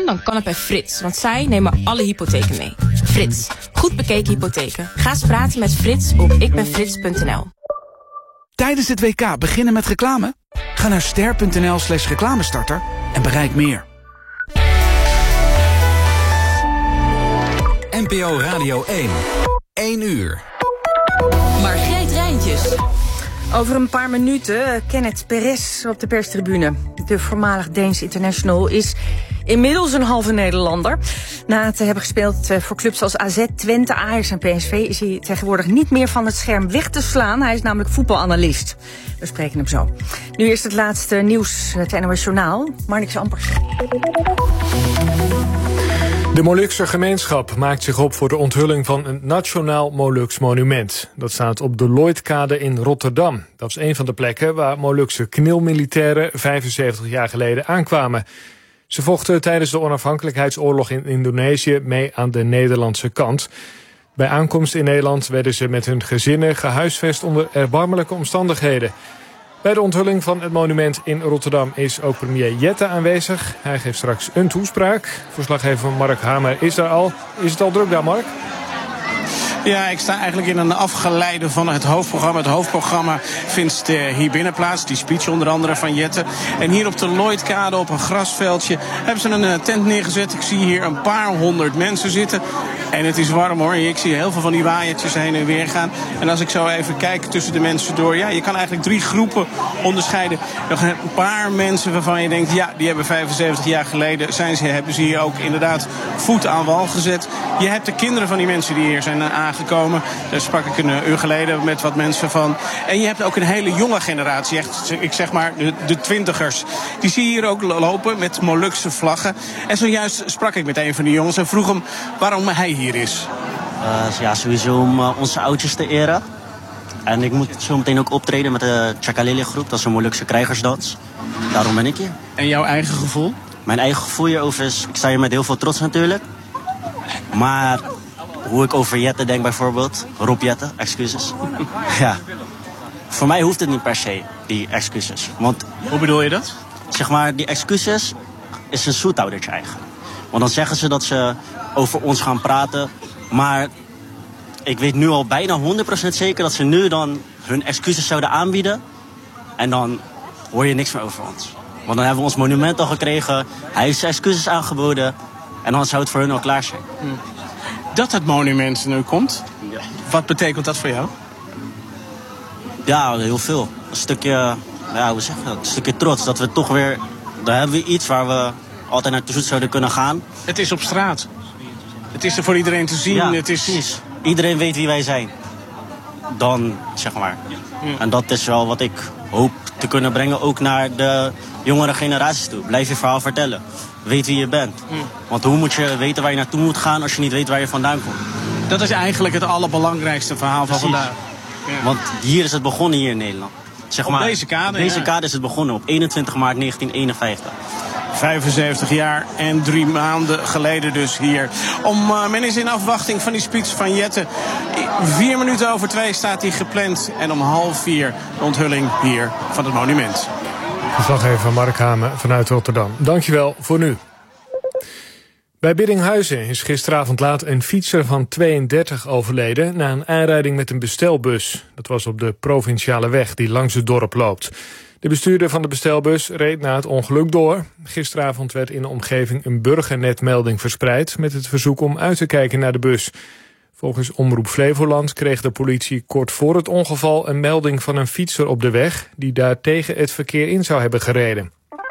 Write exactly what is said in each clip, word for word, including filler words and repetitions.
kan, dan kan het bij Frits. Want zij nemen alle hypotheken mee. Frits, goed bekeken hypotheken. Ga eens praten met Frits op ikbenfrits punt n l. Tijdens het W K beginnen met reclame? Ga naar ster.nl slash reclamestarter en bereik meer. N P O Radio één. één uur. Margreet Rijntjes. Over een paar minuten Kenneth Perez op de perstribune. De voormalig Deens international is inmiddels een halve Nederlander. Na te hebben gespeeld voor clubs als A Z, Twente, Ajax en P S V... is hij tegenwoordig niet meer van het scherm weg te slaan. Hij is namelijk voetbalanalist. We spreken hem zo. Nu eerst het laatste nieuws, het N O S Journaal. Marnix Ampers. De Molukse gemeenschap maakt zich op voor de onthulling van een nationaal Moluks monument. Dat staat op de Lloydkade in Rotterdam. Dat is een van de plekken waar Molukse knilmilitairen vijfenzeventig jaar geleden aankwamen. Ze vochten tijdens de onafhankelijkheidsoorlog in Indonesië mee aan de Nederlandse kant. Bij aankomst in Nederland werden ze met hun gezinnen gehuisvest onder erbarmelijke omstandigheden. Bij de onthulling van het monument in Rotterdam is ook premier Jette aanwezig. Hij geeft straks een toespraak. Verslaggever Mark Hamer is daar al. Is het al druk daar, Mark? Ja, ik sta eigenlijk in een afgeleide van het hoofdprogramma. Het hoofdprogramma vindt hier binnen plaats. Die speech onder andere van Jette. En hier op de Lloydkade op een grasveldje hebben ze een tent neergezet. Ik zie hier een paar honderd mensen zitten. En het is warm hoor. Ik zie heel veel van die waaiertjes heen en weer gaan. En als ik zo even kijk tussen de mensen door. Ja, je kan eigenlijk drie groepen onderscheiden. Nog een paar mensen waarvan je denkt, ja, die hebben vijfenzeventig jaar geleden zijn ze, hebben ze hier ook inderdaad voet aan wal gezet. Je hebt de kinderen van die mensen die hier zijn aangekomen. Daar sprak ik een uur geleden met wat mensen van. En je hebt ook een hele jonge generatie. Echt, ik zeg maar de, de twintigers. Die zie je hier ook lopen met Molukse vlaggen. En zojuist sprak ik met een van die jongens en vroeg hem waarom hij hier is. Uh, ja, sowieso om uh, onze oudjes te eren. En ik moet zo meteen ook optreden met de Tjakalele groep. Dat is een Molukse krijgersdans. Daarom ben ik hier. En jouw eigen gevoel? Mijn eigen gevoel hierover is, ik sta hier met heel veel trots natuurlijk. Maar hoe ik over Jette denk bijvoorbeeld, Rob Jette, excuses. Ja, voor mij hoeft het niet per se, die excuses. Want, hoe bedoel je dat? Zeg maar, die excuses is een zoethoudertje eigenlijk. Want dan zeggen ze dat ze over ons gaan praten. Maar ik weet nu al bijna honderd procent zeker dat ze nu dan hun excuses zouden aanbieden. En dan hoor je niks meer over ons. Want dan hebben we ons monument al gekregen. Hij heeft zijn excuses aangeboden. En dan zou het voor hun al klaar zijn. Hmm. Dat het monument nu komt, ja. Wat betekent dat voor jou? Ja, heel veel. Een stukje, ja, hoe zeg je dat? Een stukje trots. Dat we toch weer, daar hebben we iets waar we altijd naartoe zouden kunnen gaan. Het is op straat. Het is er voor iedereen te zien. Ja, het is... precies. Iedereen weet wie wij zijn. Dan, zeg maar. Ja. En dat is wel wat ik hoop te kunnen brengen, ook naar de jongere generaties toe. Blijf je verhaal vertellen. Weet wie je bent. Mm. Want hoe moet je weten waar je naartoe moet gaan als je niet weet waar je vandaan komt? Dat is eigenlijk het allerbelangrijkste verhaal van vandaag. Ja. Want hier is het begonnen hier in Nederland. Zeg maar, op deze kade? Deze ja. kade is het begonnen op eenentwintig maart negentien eenenvijftig. vijfenzeventig jaar en drie maanden geleden dus hier. Om, uh, men is in afwachting van die speech van Jette. Vier minuten over twee staat hij gepland. En om half vier de onthulling hier van het monument. Verslaggever Mark Hamer vanuit Rotterdam. Dankjewel voor nu. Bij Biddinghuizen is gisteravond laat een fietser van tweeëndertig overleden na een aanrijding met een bestelbus. Dat was op de provinciale weg die langs het dorp loopt. De bestuurder van de bestelbus reed na het ongeluk door. Gisteravond werd in de omgeving een burgernetmelding verspreid met het verzoek om uit te kijken naar de bus. Volgens Omroep Flevoland kreeg de politie kort voor het ongeval een melding van een fietser op de weg die daar tegen het verkeer in zou hebben gereden.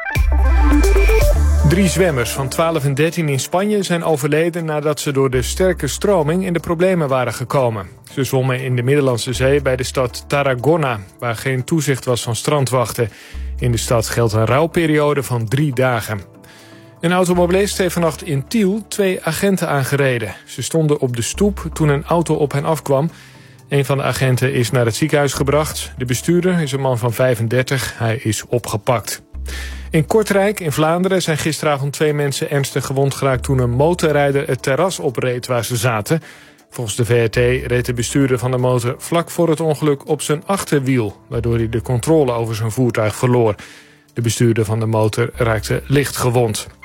Drie zwemmers van twaalf en dertien in Spanje zijn overleden nadat ze door de sterke stroming in de problemen waren gekomen. Ze zwommen in de Middellandse Zee bij de stad Tarragona, waar geen toezicht was van strandwachten. In de stad geldt een rouwperiode van drie dagen. Een automobilist heeft vannacht in Tiel twee agenten aangereden. Ze stonden op de stoep toen een auto op hen afkwam. Een van de agenten is naar het ziekenhuis gebracht. De bestuurder is een man van vijfendertig. Hij is opgepakt. In Kortrijk in Vlaanderen zijn gisteravond twee mensen ernstig gewond geraakt toen een motorrijder het terras opreed waar ze zaten. Volgens de V R T reed de bestuurder van de motor vlak voor het ongeluk op zijn achterwiel, waardoor hij de controle over zijn voertuig verloor. De bestuurder van de motor raakte licht gewond.